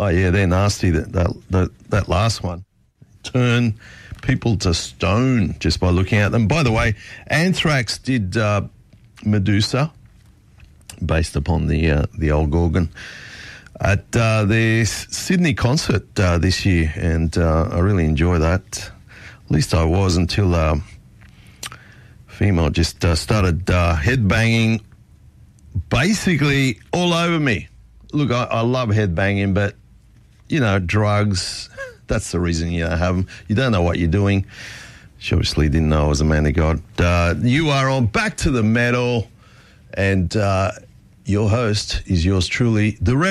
Oh, yeah, they're nasty, that last one. Turn people to stone just by looking at them. By the way, Anthrax did Medusa, based upon the old Gorgon, at their Sydney concert this year, and I really enjoy that. At least I was until female just started headbanging basically all over me. Look, I love headbanging, but, you know, drugs, that's the reason you don't have them. You don't know what you're doing. She obviously didn't know I was a man of God. You are on Back to the Metal, and your host is yours truly, the